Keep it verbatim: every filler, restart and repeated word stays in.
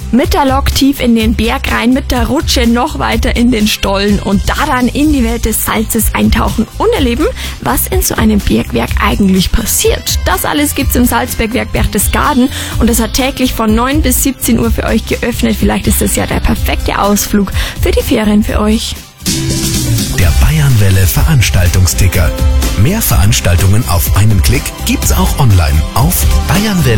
Mit der Lok tief in den Berg rein, mit der Rutsche noch weiter in den Stollen und da dann in die Welt des Salzes eintauchen und erleben, was in so einem Bergwerk eigentlich passiert. Das alles gibt's im Salzbergwerk Berchtesgaden und das hat täglich von neun bis siebzehn Uhr für euch geöffnet. Vielleicht ist das ja der perfekte Ausflug für die Ferien für euch. Der Bayernwelle Veranstaltungsticker. Mehr Veranstaltungen auf einen Klick gibt's auch online auf bayernwelle